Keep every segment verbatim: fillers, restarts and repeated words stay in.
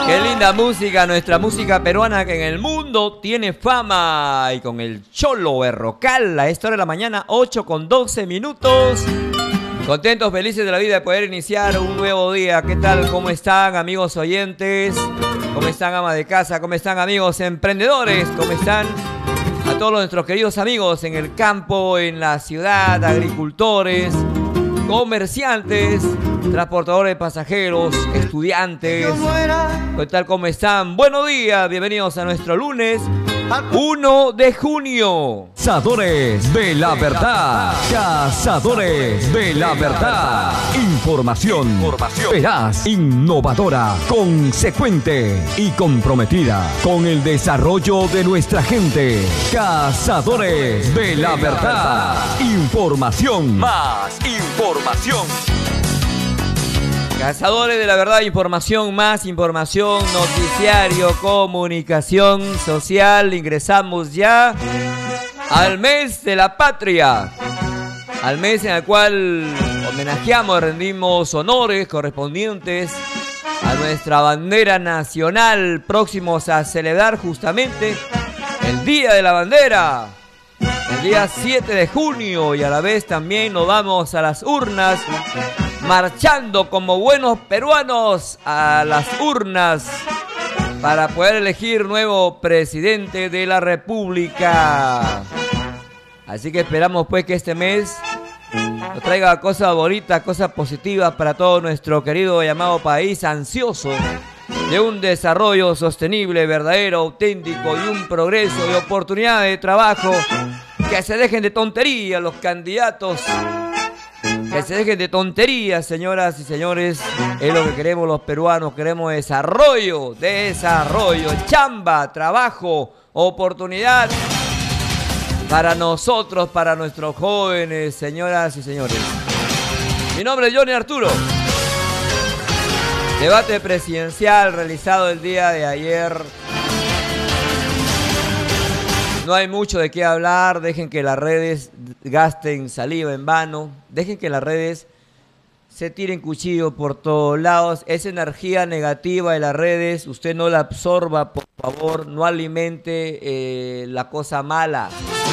Qué linda música, nuestra música peruana que en el mundo tiene fama. Y con el Cholo Berrocal a esta hora de la mañana, ocho con doce minutos. Contentos, felices de la vida de poder iniciar un nuevo día. ¿Qué tal? ¿Cómo están, amigos oyentes? ¿Cómo están, ama de casa? ¿Cómo están, amigos emprendedores? ¿Cómo están a todos nuestros queridos amigos en el campo, en la ciudad, agricultores, comerciantes, transportadores de pasajeros, estudiantes? ¿Qué tal? ¿Cómo están? Buenos días, bienvenidos a nuestro lunes uno de junio. Cazadores de la verdad. Cazadores de la verdad. Información veraz, innovadora, consecuente y comprometida con el desarrollo de nuestra gente. Cazadores de la verdad. Información. Más información. Cazadores de la verdad, información, más información, noticiario, comunicación social. Ingresamos ya al mes de la patria, al mes en el cual homenajeamos, rendimos honores correspondientes a nuestra bandera nacional, próximos a celebrar justamente el Día de la Bandera, el día siete de junio, y a la vez también nos vamos a las urnas, marchando como buenos peruanos a las urnas para poder elegir nuevo presidente de la República. Así que esperamos pues que este mes nos traiga cosas bonitas, cosas positivas para todo nuestro querido y amado país, ansioso de un desarrollo sostenible, verdadero, auténtico, y un progreso de oportunidades de trabajo. Que se dejen de tonterías los candidatos. Que se dejen de tonterías, señoras y señores. Es lo que queremos los peruanos. Queremos desarrollo, desarrollo, chamba, trabajo, oportunidad para nosotros, para nuestros jóvenes, señoras y señores. Mi nombre es Johnny Arturo. Debate presidencial realizado el día de ayer. No hay mucho de qué hablar, dejen que las redes gasten saliva en vano, dejen que las redes se tiren cuchillo por todos lados. Esa energía negativa de las redes, usted no la absorba, por favor, no alimente eh, la cosa mala.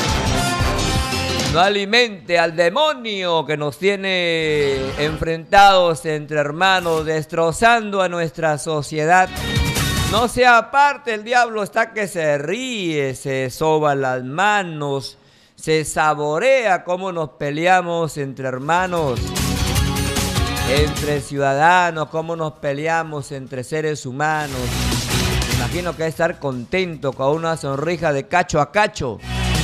No alimente al demonio que nos tiene enfrentados entre hermanos, destrozando a nuestra sociedad. No sea parte, el diablo está que se ríe, se soba las manos, se saborea cómo nos peleamos entre hermanos, entre ciudadanos, cómo nos peleamos entre seres humanos. Me imagino que hay que estar contento con una sonrisa de cacho a cacho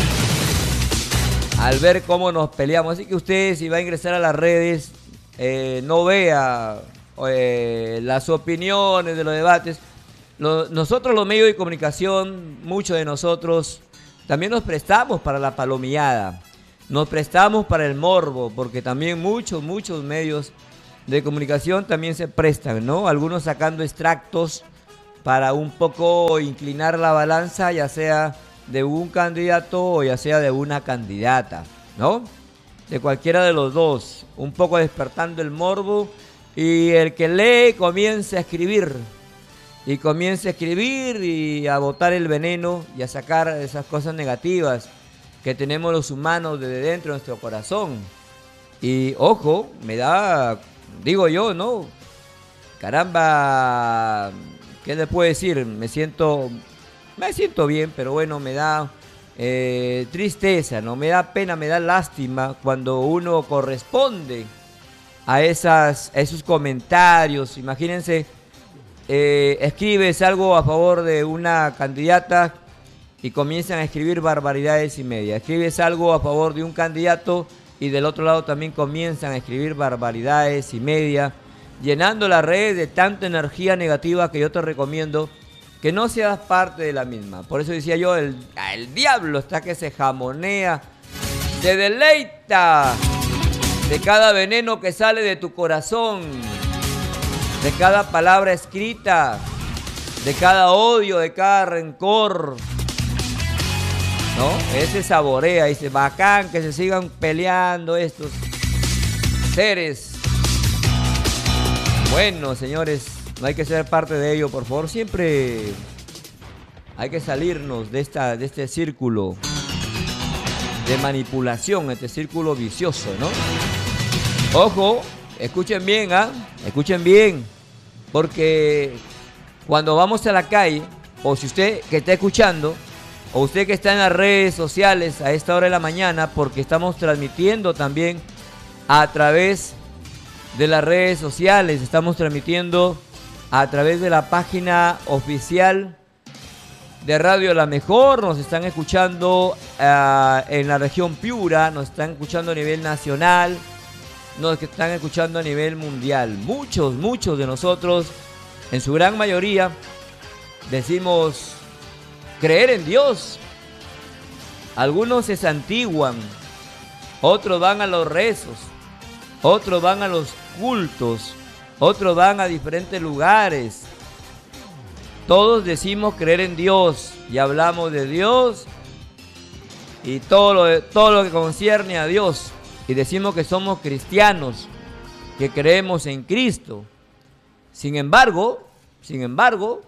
al ver cómo nos peleamos. Así que usted, si va a ingresar a las redes, eh, no vea eh, las opiniones de los debates. Nosotros los medios de comunicación, muchos de nosotros, también nos prestamos para la palomillada, nos prestamos para el morbo, porque también muchos, muchos medios de comunicación también se prestan, ¿no? Algunos sacando extractos para un poco inclinar la balanza, ya sea de un candidato o ya sea de una candidata, ¿no? De cualquiera de los dos, un poco despertando el morbo, y el que lee comienza a escribir. Y comienza a escribir y a botar el veneno y a sacar esas cosas negativas que tenemos los humanos desde dentro de nuestro corazón. Y ojo, me da, digo yo, ¿no? Caramba, ¿qué le puedo decir? Me siento, me siento bien, pero bueno, me da eh, tristeza, ¿no? Me da pena, me da lástima cuando uno corresponde a, esas, a esos comentarios. Imagínense. Eh, escribes algo a favor de una candidata y comienzan a escribir barbaridades y media. Escribes algo a favor de un candidato y del otro lado también comienzan a escribir barbaridades y media, llenando la red de tanta energía negativa que yo te recomiendo que no seas parte de la misma. Por eso decía yo, el, el diablo está que se jamonea, se deleita de cada veneno que sale de tu corazón, de cada palabra escrita, de cada odio, de cada rencor, ¿no? Ese saborea, dice, bacán que se sigan peleando estos seres. Bueno, señores, no hay que ser parte de ello, por favor. Siempre hay que salirnos de, esta, de este círculo de manipulación, este círculo vicioso, ¿no? Ojo, escuchen bien, ¿ah? ¿eh? Escuchen bien, porque cuando vamos a la calle, o si usted que está escuchando, o usted que está en las redes sociales a esta hora de la mañana, porque estamos transmitiendo también a través de las redes sociales, estamos transmitiendo a través de la página oficial de Radio La Mejor, nos están escuchando uh, en la región Piura, nos están escuchando a nivel nacional, nos están escuchando a nivel mundial. Muchos, muchos de nosotros, en su gran mayoría, decimos creer en Dios. Algunos se santiguan, otros van a los rezos, otros van a los cultos, otros van a diferentes lugares. Todos decimos creer en Dios y hablamos de Dios y todo lo, todo lo que concierne a Dios. Y decimos que somos cristianos, que creemos en Cristo. Sin embargo, sin embargo,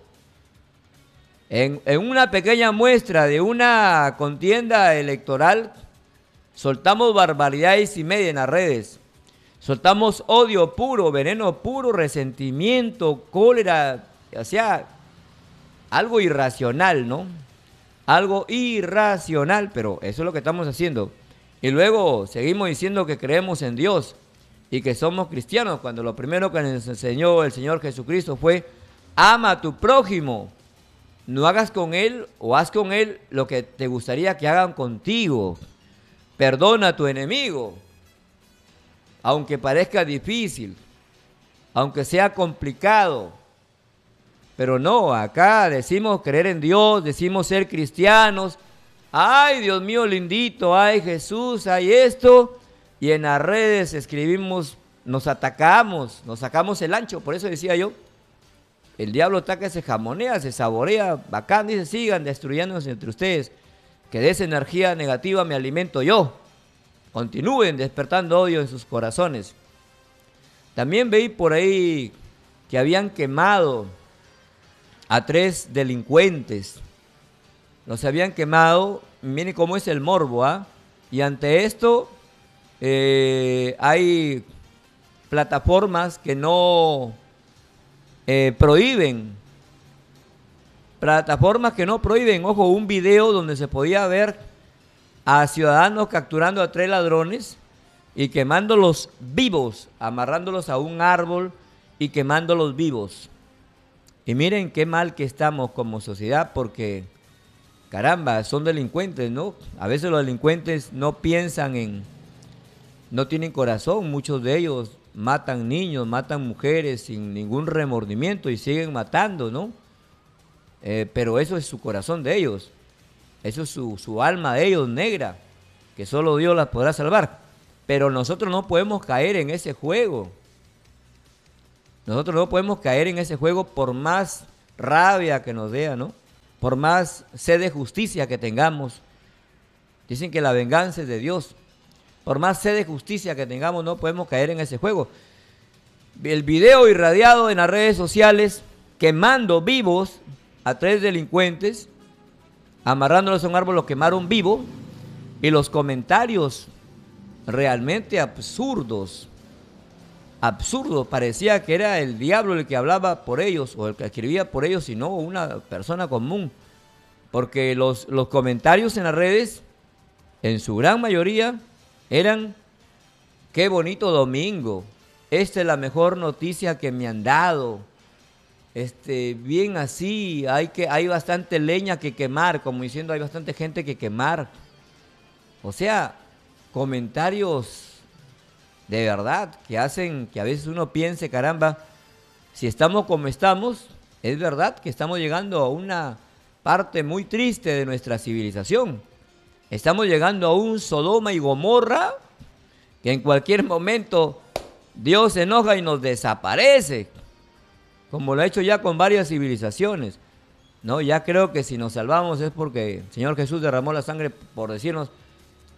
en, en una pequeña muestra de una contienda electoral, soltamos barbaridades y media en las redes. Soltamos odio puro, veneno puro, resentimiento, cólera, o sea, algo irracional, ¿no? Algo irracional, pero eso es lo que estamos haciendo. Y luego seguimos diciendo que creemos en Dios y que somos cristianos, cuando lo primero que nos enseñó el Señor Jesucristo fue: ama a tu prójimo, no hagas con él o haz con él lo que te gustaría que hagan contigo. Perdona a tu enemigo, aunque parezca difícil, aunque sea complicado. Pero no, acá decimos creer en Dios, decimos ser cristianos. Ay, Dios mío lindito, ay Jesús, ay esto. Y en las redes escribimos, nos atacamos, nos sacamos el ancho. Por eso decía yo, el diablo está que se jamonea, se saborea, bacán, dice, sigan destruyéndose entre ustedes, que de esa energía negativa me alimento yo. Continúen despertando odio en sus corazones. También veí por ahí que habían quemado a tres delincuentes. Los habían quemado. Miren cómo es el morbo, ¿ah? ¿eh? Y ante esto eh, hay plataformas que no eh, prohíben. Plataformas que no prohíben. Ojo, un video donde se podía ver a ciudadanos capturando a tres ladrones y quemándolos vivos, amarrándolos a un árbol y quemándolos vivos. Y miren qué mal que estamos como sociedad, porque caramba, son delincuentes, ¿no? A veces los delincuentes no piensan en, no tienen corazón, muchos de ellos matan niños, matan mujeres sin ningún remordimiento y siguen matando, ¿no? Eh, pero eso es su corazón de ellos, eso es su, su alma de ellos negra, que solo Dios las podrá salvar. Pero nosotros no podemos caer en ese juego. Nosotros no podemos caer en ese juego por más rabia que nos dé, ¿no? Por más sed de justicia que tengamos. Dicen que la venganza es de Dios. Por más sed de justicia que tengamos, no podemos caer en ese juego. El video irradiado en las redes sociales, quemando vivos a tres delincuentes, amarrándolos a un árbol, los quemaron vivo, y los comentarios realmente absurdos. Absurdo, parecía que era el diablo el que hablaba por ellos o el que escribía por ellos y no una persona común, porque los, los comentarios en las redes en su gran mayoría eran: qué bonito domingo, esta es la mejor noticia que me han dado, este, bien así, hay, que, hay bastante leña que quemar, como diciendo hay bastante gente que quemar. O sea, comentarios de verdad, que hacen que a veces uno piense, caramba, si estamos como estamos, es verdad que estamos llegando a una parte muy triste de nuestra civilización. Estamos llegando a un Sodoma y Gomorra, que en cualquier momento Dios se enoja y nos desaparece, como lo ha hecho ya con varias civilizaciones. No, ya creo que si nos salvamos es porque el Señor Jesús derramó la sangre por decirnos: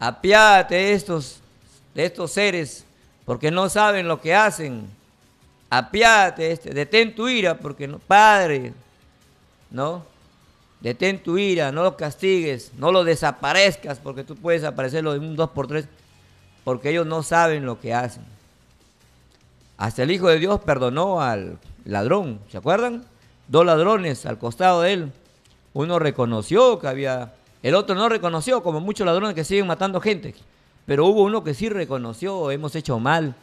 apiádate de estos, de estos seres, porque no saben lo que hacen. apiádate, este, detén tu ira, porque no, padre, ¿no? Detén tu ira, no lo castigues, no lo desaparezcas, porque tú puedes aparecerlo en un dos por tres, porque ellos no saben lo que hacen. Hasta el Hijo de Dios perdonó al ladrón, ¿se acuerdan? Dos ladrones al costado de él. Uno reconoció que había, el otro no reconoció, como muchos ladrones que siguen matando gente. Pero hubo uno que sí reconoció, hemos hecho mal,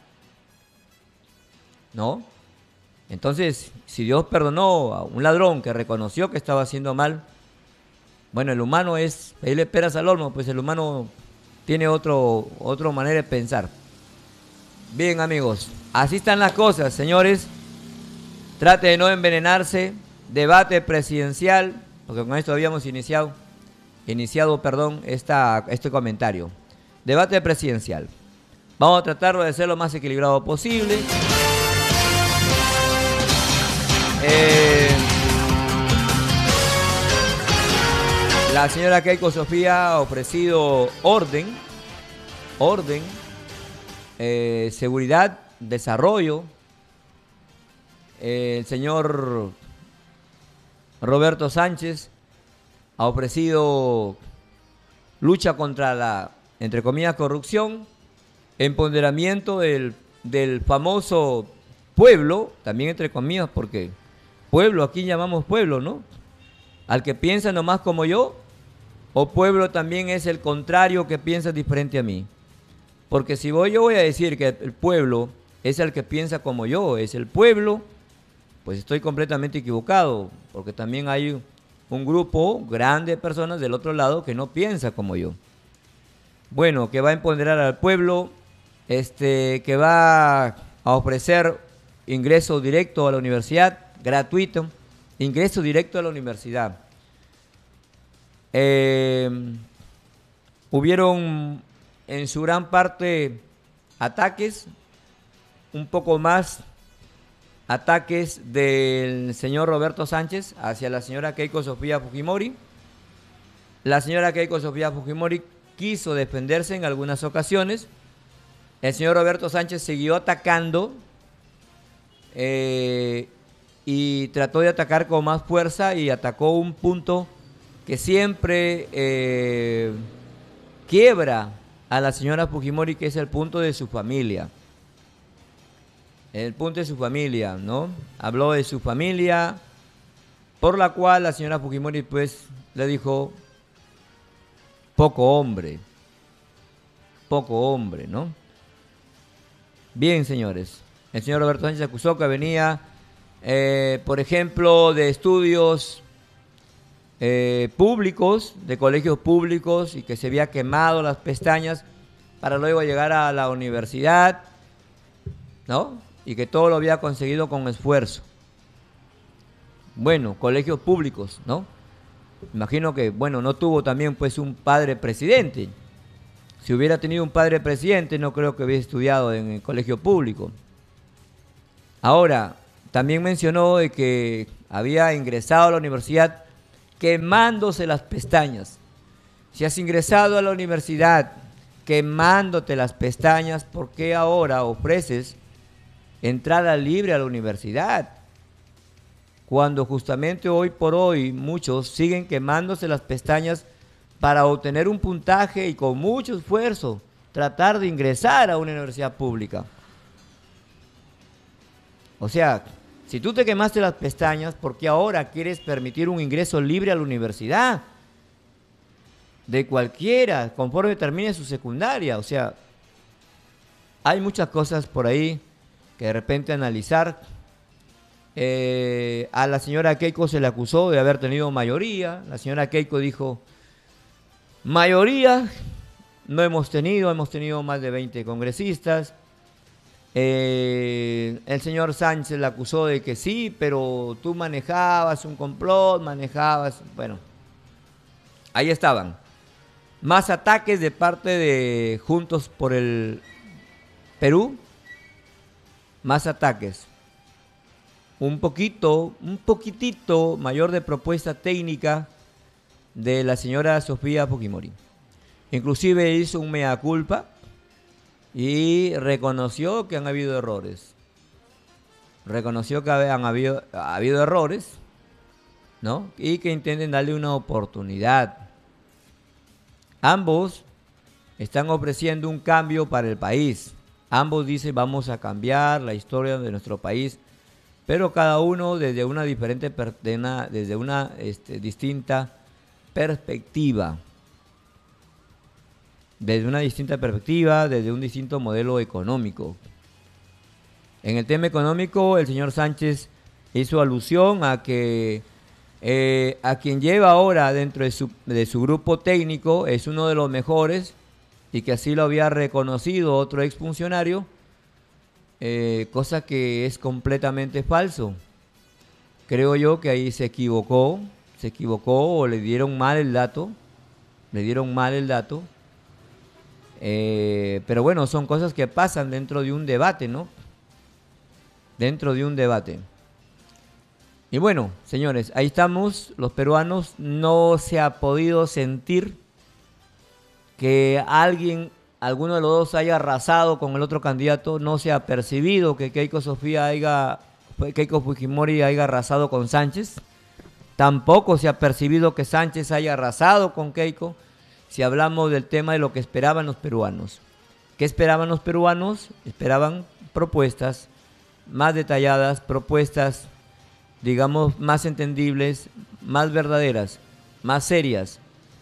¿no? Entonces, si Dios perdonó a un ladrón que reconoció que estaba haciendo mal, bueno, el humano es pedirle peras al olmo, pues el humano tiene otro, otra manera de pensar. Bien, amigos, así están las cosas, señores. Trate de no envenenarse. Debate presidencial, porque con esto habíamos iniciado, iniciado, perdón, esta, este comentario. Debate presidencial. Vamos a tratarlo de ser lo más equilibrado posible. Eh, la señora Keiko Sofía ha ofrecido orden, orden, eh, seguridad, desarrollo. Eh, el señor Roberto Sánchez ha ofrecido lucha contra la, entre comillas, corrupción, empoderamiento del, del famoso pueblo, también entre comillas, porque pueblo, aquí llamamos pueblo, ¿no? Al que piensa nomás como yo, o pueblo también es el contrario que piensa diferente a mí. Porque si voy, yo voy a decir que el pueblo es el que piensa como yo, es el pueblo, pues estoy completamente equivocado, porque también hay un grupo grande de personas del otro lado que no piensa como yo. Bueno, que va a empoderar al pueblo, este, que va a ofrecer ingreso directo a la universidad, gratuito, ingreso directo a la universidad. Eh, hubieron en su gran parte ataques, un poco más ataques del señor Roberto Sánchez hacia la señora Keiko Sofía Fujimori. La señora Keiko Sofía Fujimori quiso defenderse en algunas ocasiones. El señor Roberto Sánchez siguió atacando eh, y trató de atacar con más fuerza y atacó un punto que siempre eh, quiebra a la señora Fujimori, que es el punto de su familia. El punto de su familia, ¿no? Habló de su familia, por la cual la señora Fujimori pues le dijo, poco hombre, poco hombre, ¿no? Bien, señores, el señor Roberto Sánchez acusó que venía, eh, por ejemplo, de estudios eh, públicos, de colegios públicos, y que se había quemado las pestañas para luego llegar a la universidad, ¿no? Y que todo lo había conseguido con esfuerzo. Bueno, colegios públicos, ¿no? Imagino que, bueno, no tuvo también pues un padre presidente. Si hubiera tenido un padre presidente, no creo que hubiera estudiado en el colegio público. Ahora, también mencionó de que había ingresado a la universidad quemándose las pestañas. Si has ingresado a la universidad quemándote las pestañas, ¿por qué ahora ofreces entrada libre a la universidad? Cuando justamente hoy por hoy muchos siguen quemándose las pestañas para obtener un puntaje y con mucho esfuerzo tratar de ingresar a una universidad pública. O sea, si tú te quemaste las pestañas, ¿por qué ahora quieres permitir un ingreso libre a la universidad? De cualquiera, conforme termine su secundaria. O sea, hay muchas cosas por ahí que de repente analizar. Eh, a la señora Keiko se le acusó de haber tenido mayoría. La señora Keiko dijo, mayoría no hemos tenido, hemos tenido más de veinte congresistas. Eh, el señor Sánchez le acusó de que sí, pero tú manejabas un complot, manejabas, bueno, ahí estaban. Más ataques de parte de Juntos por el Perú, más ataques. Un poquito, un poquitito mayor de propuesta técnica de la señora Sofía Fujimori. Inclusive hizo un mea culpa y reconoció que han habido errores. reconoció que habían habido, ha habido errores, ¿no? Y que intenten darle una oportunidad. Ambos están ofreciendo un cambio para el país. Ambos dicen vamos a cambiar la historia de nuestro país, pero cada uno desde una diferente, de una, desde una este, distinta perspectiva. Desde una distinta perspectiva, desde un distinto modelo económico. En el tema económico, el señor Sánchez hizo alusión a que eh, a quien lleva ahora dentro de su, de su grupo técnico es uno de los mejores y que así lo había reconocido otro exfuncionario, eh, cosa que es completamente falso. Creo yo que ahí se equivocó, se equivocó o le dieron mal el dato, le dieron mal el dato. Eh, pero bueno, son cosas que pasan dentro de un debate, ¿no? Dentro de un debate. Y bueno, señores, ahí estamos. Los peruanos, no se ha podido sentir que alguien, alguno de los dos haya arrasado con el otro candidato. No se ha percibido que Keiko Sofía haya, Keiko Fujimori haya arrasado con Sánchez. Tampoco se ha percibido que Sánchez haya arrasado con Keiko. Si hablamos del tema de lo que esperaban los peruanos. ¿Qué esperaban los peruanos? Esperaban propuestas más detalladas, propuestas, digamos, más entendibles, más verdaderas, más serias,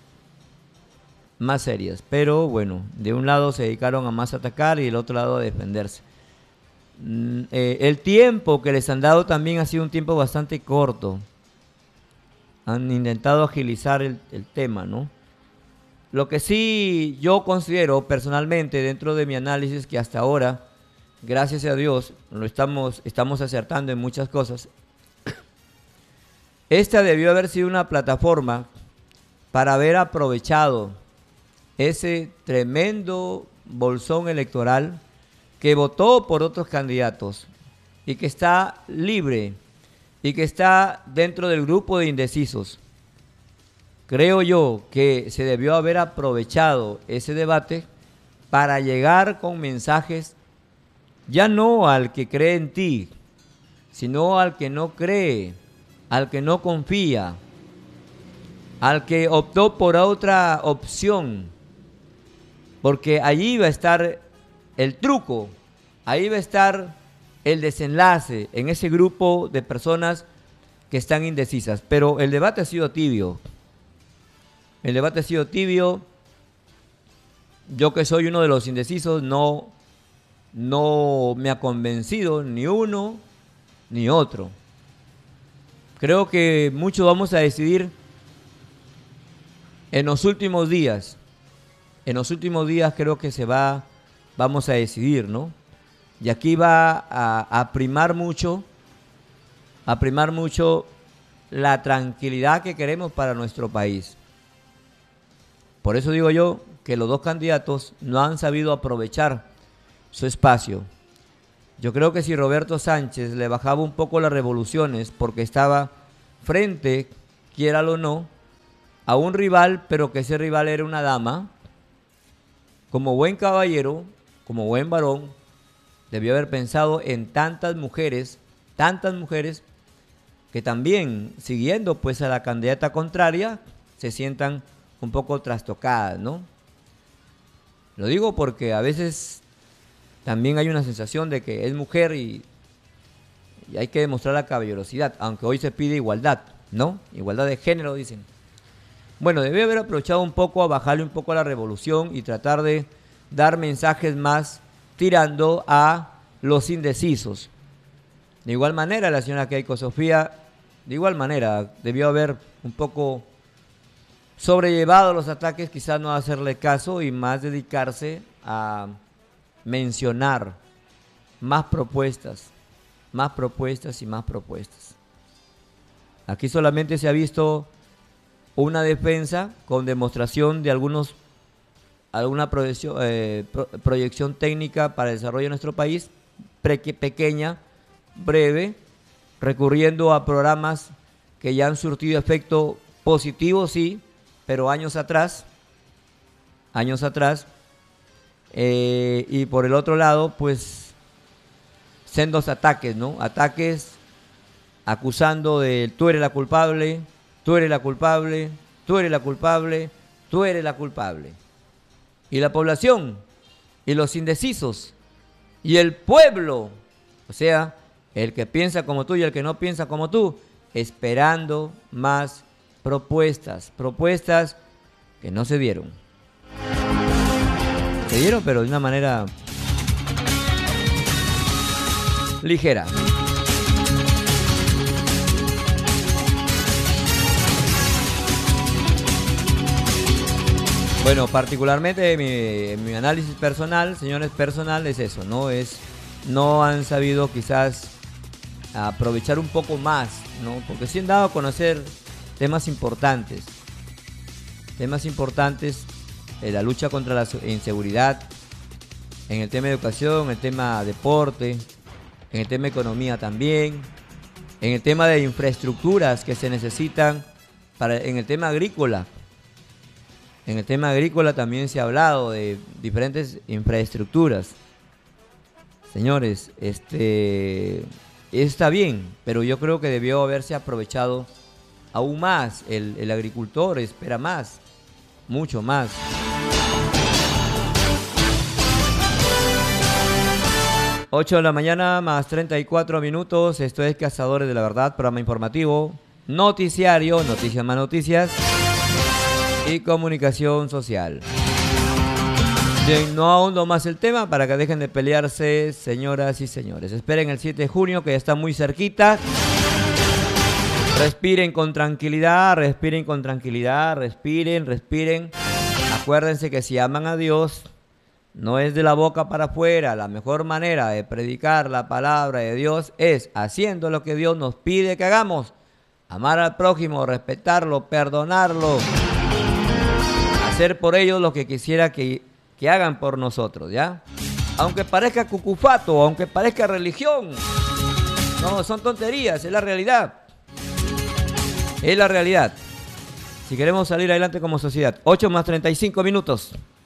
más serias. Pero bueno, de un lado se dedicaron a más atacar y del otro lado a defenderse. Mm, eh, el tiempo que les han dado también ha sido un tiempo bastante corto. Han intentado agilizar el, el tema, ¿no? Lo que sí yo considero personalmente dentro de mi análisis que hasta ahora, gracias a Dios, lo estamos, estamos acertando en muchas cosas. Esta debió haber sido una plataforma para haber aprovechado ese tremendo bolsón electoral que votó por otros candidatos y que está libre y que está dentro del grupo de indecisos. Creo yo que se debió haber aprovechado ese debate para llegar con mensajes ya no al que cree en ti, sino al que no cree, al que no confía, al que optó por otra opción, porque allí va a estar el truco, ahí va a estar el desenlace en ese grupo de personas que están indecisas. Pero el debate ha sido tibio, el debate ha sido tibio. Yo que soy uno de los indecisos, no, no me ha convencido ni uno ni otro. Creo que mucho vamos a decidir en los últimos días. En los últimos días creo que se va, vamos a decidir, ¿no? Y aquí va a, a primar mucho, a primar mucho la tranquilidad que queremos para nuestro país. Por eso digo yo que los dos candidatos no han sabido aprovechar su espacio. Yo creo que si Roberto Sánchez le bajaba un poco las revoluciones porque estaba frente, quiéralo o no, a un rival, pero que ese rival era una dama, como buen caballero, como buen varón, debió haber pensado en tantas mujeres, tantas mujeres, que también, siguiendo pues a la candidata contraria, se sientan un poco trastocadas, ¿no? Lo digo porque a veces también hay una sensación de que es mujer y, y hay que demostrar la caballerosidad, aunque hoy se pide igualdad, ¿no? Igualdad de género, dicen. Bueno, debió haber aprovechado un poco a bajarle un poco a la revolución y tratar de dar mensajes más tirando a los indecisos. De igual manera, la señora Keiko Sofía, de igual manera, debió haber un poco sobrellevado los ataques, quizás no hacerle caso y más dedicarse a mencionar más propuestas, más propuestas y más propuestas. Aquí solamente se ha visto una defensa con demostración de algunos, alguna proyección, eh, pro, proyección técnica para el desarrollo de nuestro país, pre, pequeña, breve, recurriendo a programas que ya han surtido efecto positivo, sí, pero años atrás, años atrás, eh, y por el otro lado, pues, sendos ataques, ¿no? Ataques acusando de tú eres la culpable, tú eres la culpable, tú eres la culpable, tú eres la culpable. Y la población, y los indecisos, y el pueblo, o sea, el que piensa como tú y el que no piensa como tú, esperando más propuestas, propuestas que no se dieron. Se dieron, pero de una manera ligera. Bueno, particularmente mi, mi análisis personal, señores, personal es eso, ¿no? Es, no han sabido quizás aprovechar un poco más, ¿no? Porque sí han dado a conocer temas importantes, temas importantes de la lucha contra la inseguridad, en el tema de educación, en el tema deporte, en el tema de economía también, en el tema de infraestructuras que se necesitan, para, en el tema agrícola. En el tema agrícola también se ha hablado de diferentes infraestructuras. Señores, este está bien, pero yo creo que debió haberse aprovechado aún más. El, el agricultor espera más, mucho más. ocho de la mañana más treinta y cuatro minutos. Esto es Cazadores de la Verdad, programa informativo, noticiario, noticias más noticias y comunicación social. Bien, no ahondo más el tema para que dejen de pelearse, señoras y señores. Esperen el siete de junio, que ya está muy cerquita. Respiren con tranquilidad, respiren con tranquilidad, respiren, respiren. Acuérdense que si aman a Dios, no es de la boca para afuera. La mejor manera de predicar la palabra de Dios es haciendo lo que Dios nos pide que hagamos. Amar al prójimo, respetarlo, perdonarlo. Hacer por ellos lo que quisiera que, que hagan por nosotros, ¿ya? Aunque parezca cucufato, aunque parezca religión. No, son tonterías, es la realidad. Es la realidad. Si queremos salir adelante como sociedad. ocho más treinta y cinco minutos.